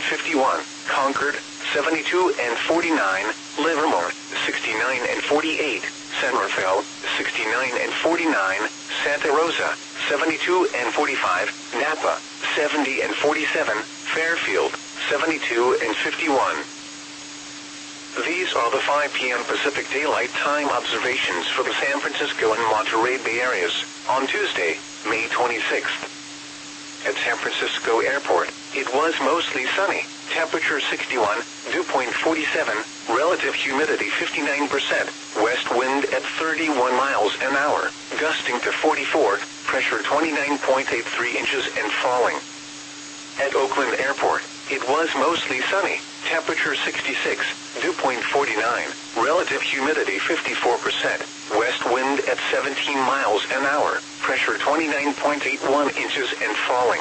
51, Concord, 72 and 49, Livermore, 69 and 48, San Rafael, 69 and 49, Santa Rosa, 72 and 45, Napa, 70 and 47, Fairfield, 72 and 51. These are the 5 p.m. Pacific Daylight Time observations for the San Francisco and Monterey Bay areas on Tuesday, May 26th. At San Francisco Airport, it was mostly sunny, temperature 61, dew point 47, relative humidity 59%, west wind at 31 miles an hour, gusting to 44, pressure 29.83 inches and falling. At Oakland Airport, it was mostly sunny, temperature 66, dew point 49, relative humidity 54%, west wind at 17 miles an hour, pressure 29.81 inches and falling.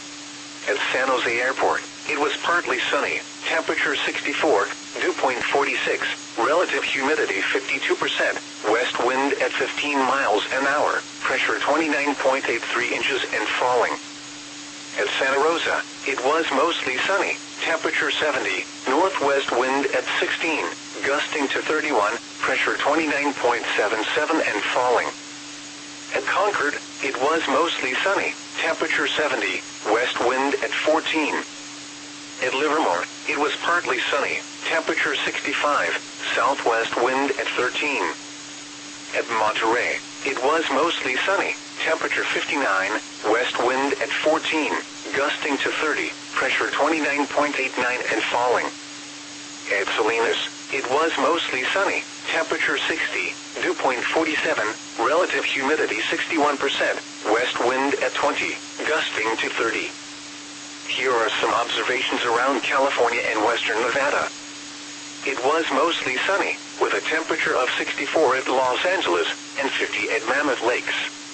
At San Jose Airport, it was partly sunny, temperature 64, dew point 46, relative humidity 52%, west wind at 15 miles an hour, pressure 29.83 inches and falling. At Santa Rosa, it was mostly sunny, temperature 70, northwest wind at 16, gusting to 31, pressure 29.77 and falling. At Concord, it was mostly sunny, temperature 70, west wind at 14. At Livermore, it was partly sunny, temperature 65, southwest wind at 13. At Monterey, it was mostly sunny, temperature 59, west wind at 14, gusting to 30, pressure 29.89 and falling. At Salinas, it was mostly sunny, temperature 60, dew point 47, relative humidity 61%, west wind at 20, gusting to 30. Here are some observations around California and western Nevada. It was mostly sunny, with a temperature of 64 at Los Angeles and 50 at Mammoth Lakes.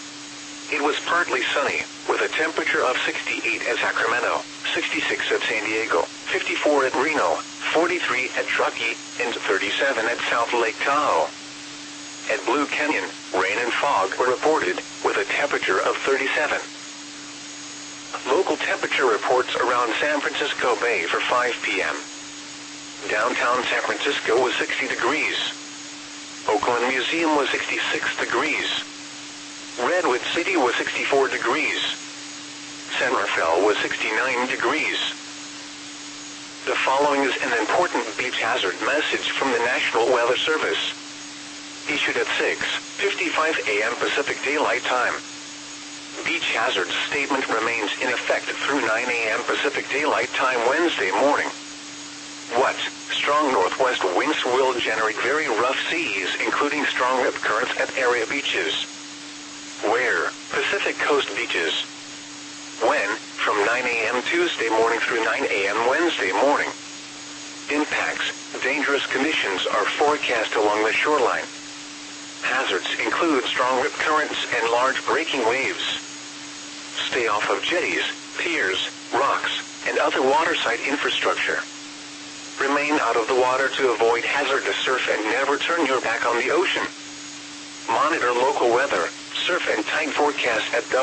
It was partly sunny, with a temperature of 68 at Sacramento, 66 at San Diego, 54 at Reno, 43 at Truckee, and 37 at South Lake Tahoe. At Blue Canyon, rain and fog were reported, with a temperature of 37. Local temperature reports around San Francisco Bay for 5 p.m. Downtown San Francisco was 60 degrees. Oakland Museum was 66 degrees. Redwood City was 64 degrees. San Rafael was 69 degrees. The following is an important beach hazard message from the National Weather Service. Issued at 6:55 a.m. Pacific Daylight Time. Beach hazard statement remains in effect through 9 a.m. Pacific Daylight Time Wednesday morning. What? Strong northwest winds will generate very rough seas, including strong rip currents at area beaches. Where? Pacific Coast beaches. When? From 9 a.m. Tuesday morning through 9 a.m. Wednesday morning. Impacts. Dangerous conditions are forecast along the shoreline. Hazards include strong rip currents and large breaking waves. Stay off of jetties, piers, rocks, and other waterside infrastructure. Remain out of the water to avoid hazardous surf and never turn your back on the ocean. Monitor local weather, surf and tide forecast at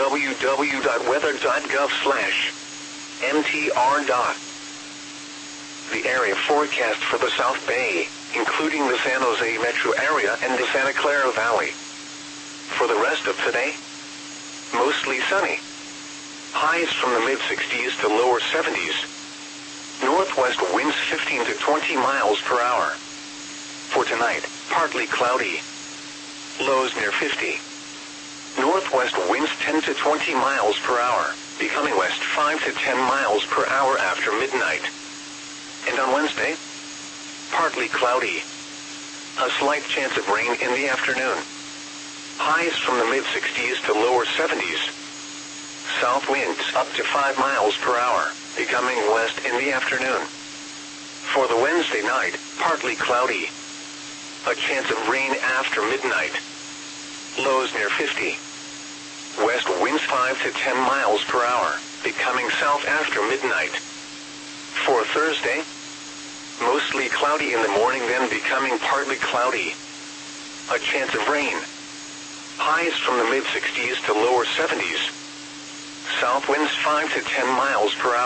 www.weather.gov/mtr. The area forecast for the South Bay, including the San Jose metro area and the Santa Clara Valley. For the rest of today, mostly sunny. Highs from the mid-60s to lower 70s. Northwest winds 15 to 20 miles per hour. For tonight, partly cloudy. Lows near 50. Northwest winds 10 to 20 miles per hour, becoming west 5 to 10 miles per hour after midnight. And on Wednesday, partly cloudy. A slight chance of rain in the afternoon. Highs from the mid-60s to lower 70s. South winds up to 5 miles per hour, becoming west in the afternoon. For the Wednesday night, partly cloudy. A chance of rain after midnight. Lows near 50. West winds 5 to 10 miles per hour, becoming south after midnight. For Thursday, mostly cloudy in the morning, then becoming partly cloudy. A chance of rain. Highs from the mid-60s to lower 70s. South winds 5 to 10 miles per hour.